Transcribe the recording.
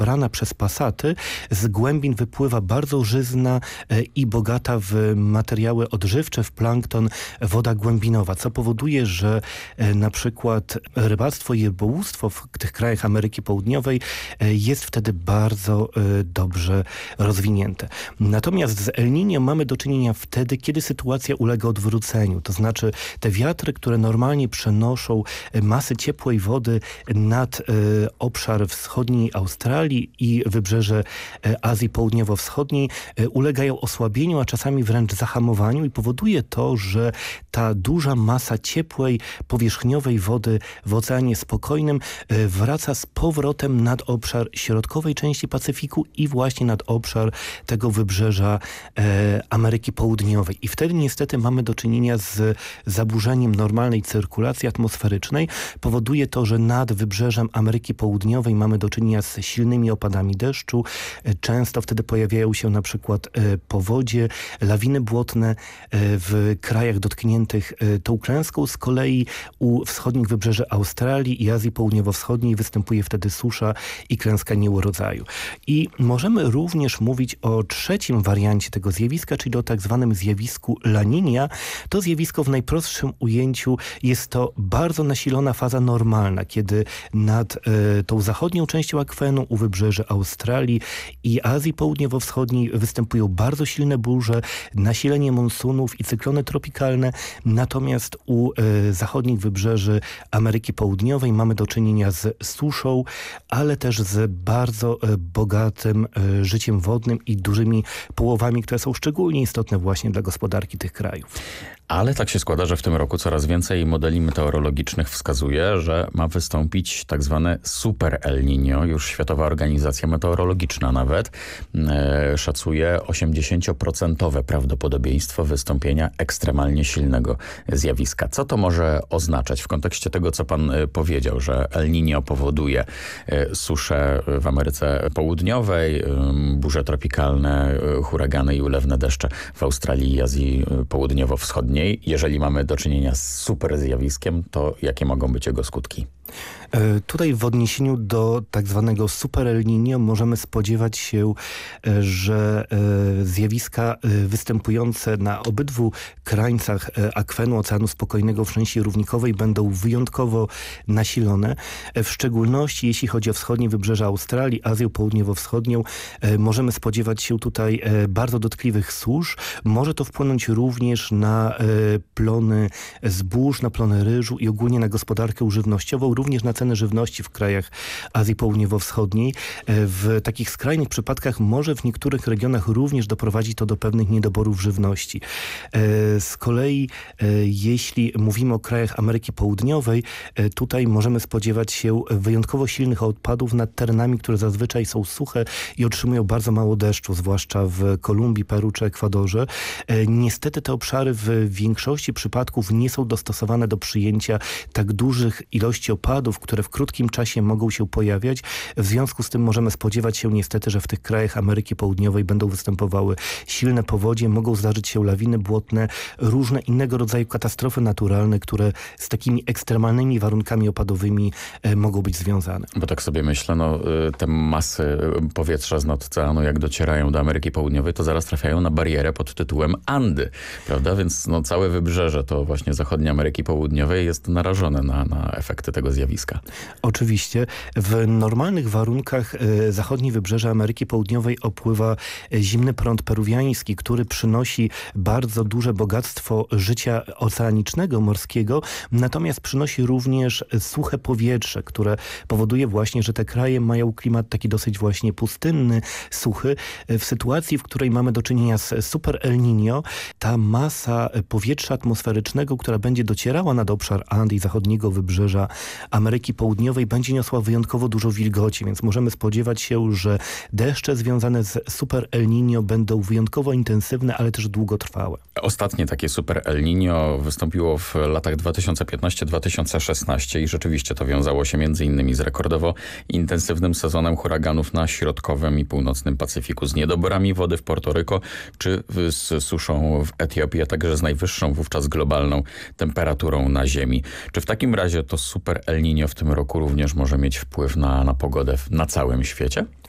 brana przez Passaty, z głębin wypływa bardzo żyzna i bogata w materiały odżywcze, w plankton woda głębinowa, co powoduje, że na przykład rybactwo i rybołówstwo w tych krajach Ameryki Południowej jest wtedy bardzo dobrze rozwinięte. Natomiast z El Niño mamy do czynienia wtedy, kiedy sytuacja ulega odwróceniu. To znaczy te wiatry, które normalnie przenoszą masy ciepłej wody nad obszar wschodniej Australii i wybrzeże Azji Południowo-Wschodniej, ulegają osłabieniu, a czasami wręcz zahamowaniu i powoduje to, że ta duża masa ciepłej, powierzchniowej wody w Oceanie Spokojnym wraca z powrotem nad obszar środkowej części Pacyfiku i właśnie nad obszar tego wybrzeża Ameryki Południowej. I wtedy niestety mamy do czynienia z zaburzeniem normalnej cyrkulacji atmosferycznej. Powoduje to, że nad wybrzeżem Ameryki Południowej mamy do czynienia z silnymi opadami deszczu. Często wtedy pojawiają się na przykład powodzie, lawiny błotne w krajach dotkniętych tą klęską. Z kolei u wschodnich wybrzeży Australii i Azji Południowo-Wschodniej występuje wtedy susza i klęska nieurodzaju. I możemy również mówić o trzecim wariancie tego zjawiska, czyli o tak zwanym zjawisku La Niña. To zjawisko w najprostszym ujęciu jest to bardzo nasilona faza normalna, kiedy nad tą zachodnią częścią akwenu u wybrzeży Australii i Azji Południowo-Wschodniej występują bardzo silne burze, nasilenie monsunów i cyklony tropikalne. Natomiast u zachodnich wybrzeży Ameryki Południowej mamy do czynienia z suszą, ale też z bardzo bogatym życiem wodnym i dużymi połowami, które są szczególnie istotne właśnie dla gospodarki tych krajów. Ale tak się składa, że w tym roku coraz więcej modeli meteorologicznych wskazuje, że ma wystąpić tak zwane super El Niño. Już Światowa Organizacja Meteorologiczna nawet szacuje 80% prawdopodobieństwo wystąpienia ekstremalnie silnego zjawiska. Co to może oznaczać w kontekście tego, co pan powiedział, że El Niño powoduje suszę w Ameryce Południowej, burze tropikalne, huragany i ulewne deszcze w Australii i Azji Południowo-Wschodniej. Jeżeli mamy do czynienia z super zjawiskiem, to jakie mogą być jego skutki? Tutaj w odniesieniu do tak zwanego super El Niño możemy spodziewać się, że zjawiska występujące na obydwu krańcach akwenu Oceanu Spokojnego w części równikowej będą wyjątkowo nasilone. W szczególności jeśli chodzi o wschodnie wybrzeże Australii, Azję Południowo-Wschodnią, możemy spodziewać się tutaj bardzo dotkliwych susz. Może to wpłynąć również na plony zbóż, na plony ryżu i ogólnie na gospodarkę żywnościową, również na ceny żywności w krajach Azji Południowo-Wschodniej. W takich skrajnych przypadkach może w niektórych regionach również doprowadzić to do pewnych niedoborów żywności. Z kolei jeśli mówimy o krajach Ameryki Południowej, tutaj możemy spodziewać się wyjątkowo silnych odpadów nad terenami, które zazwyczaj są suche i otrzymują bardzo mało deszczu, zwłaszcza w Kolumbii, Peru czy Ekwadorze. Niestety te obszary w większości przypadków nie są dostosowane do przyjęcia tak dużych ilości opadów, które w krótkim czasie mogą się pojawiać. W związku z tym możemy spodziewać się niestety, że w tych krajach Ameryki Południowej będą występowały silne powodzie, mogą zdarzyć się lawiny błotne, różne innego rodzaju katastrofy naturalne, które z takimi ekstremalnymi warunkami opadowymi mogą być związane. Bo tak sobie myślę, te masy powietrza z nad oceanu, jak docierają do Ameryki Południowej, to zaraz trafiają na barierę pod tytułem Andy, prawda? Więc całe wybrzeże to właśnie zachodniej Ameryki Południowej jest narażone na efekty tego zjawiska. Oczywiście. W normalnych warunkach zachodnie wybrzeże Ameryki Południowej opływa zimny prąd peruwiański, który przynosi bardzo duże bogactwo życia oceanicznego, morskiego, natomiast przynosi również suche powietrze, które powoduje właśnie, że te kraje mają klimat taki dosyć właśnie pustynny, suchy. W sytuacji, w której mamy do czynienia z super El Niño, ta masa powietrza atmosferycznego, która będzie docierała nad obszar And i zachodniego wybrzeża Ameryki Południowej, będzie niosła wyjątkowo dużo wilgoci, więc możemy spodziewać się, że deszcze związane z super El Niño będą wyjątkowo intensywne, ale też długotrwałe. Ostatnie takie super El Niño wystąpiło w latach 2015-2016 i rzeczywiście to wiązało się między innymi z rekordowo intensywnym sezonem huraganów na środkowym i północnym Pacyfiku, z niedoborami wody w Portoryko, czy z suszą w Etiopii, a także z najwyższą wówczas globalną temperaturą na Ziemi. Czy w takim razie to super El Niño w tym roku również może mieć wpływ na pogodę na całym świecie?